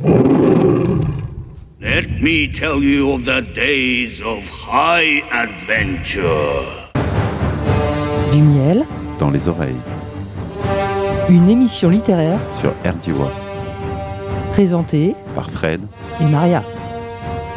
Let me tell you of the days of high adventure. Du miel dans les oreilles, une émission littéraire sur RDY, présentée par Fred et Maria.